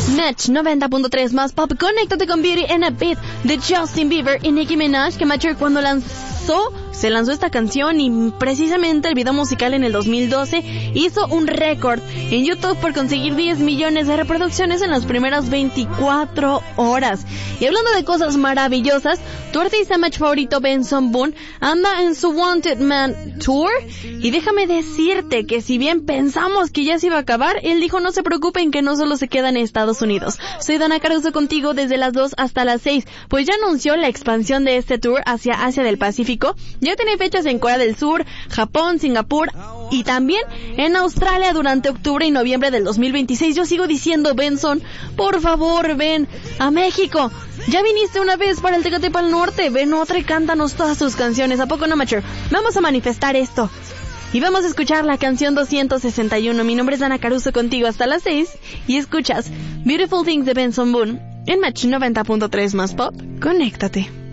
Match 90.3 más pop. Conéctate con Beauty and a Beat de Justin Bieber y Nicki Minaj, que Matcher cuando se lanzó esta canción y precisamente el video musical en el 2012 hizo un récord en YouTube por conseguir 10 millones de reproducciones en las primeras 24 horas. Y hablando de cosas maravillosas, tu artista match favorito Benson Boone anda en su Wanted Man Tour y déjame decirte que si bien pensamos que ya se iba a acabar, él dijo no se preocupen que no solo se queda en Estados Unidos. Soy Dana Caruso contigo desde las 2 hasta las 6, pues ya anunció la expansión de este tour hacia Asia del Pacífico. Ya tiene fechas en Corea del Sur, Japón, Singapur y también en Australia durante octubre y noviembre del 2026. Yo sigo diciendo, Benson, por favor, ven a México. Ya viniste una vez para el Tecate Pal Norte, ven otra y cántanos todas tus canciones. ¿A poco no, Matcher? Vamos a manifestar esto. Y vamos a escuchar la canción 261. Mi nombre es Dana Caruso contigo hasta las 6 y escuchas Beautiful Things de Benson Boone en Match 90.3 más pop. Conéctate.